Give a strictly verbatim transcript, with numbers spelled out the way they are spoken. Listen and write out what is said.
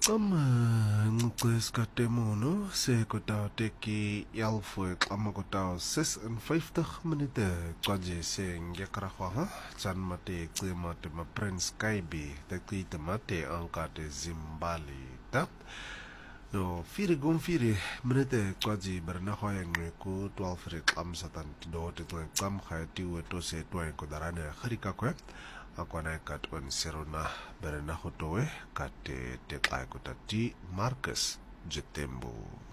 Xama ngices katemono se kota teki yalfwe xama kota sesenvijftig minute cwaje se ngekragwaga tsan mate cima te ma Prince Kaibi te te mate anka te Zimbali tap no firi gon firi minute cwaje berna hoya ngku twaalf ri xam satan do te xam khati weto se twa ko darane kharika kwe akwana kat on serona berna hotowe kate te kai kota ti Marcus Jetembo.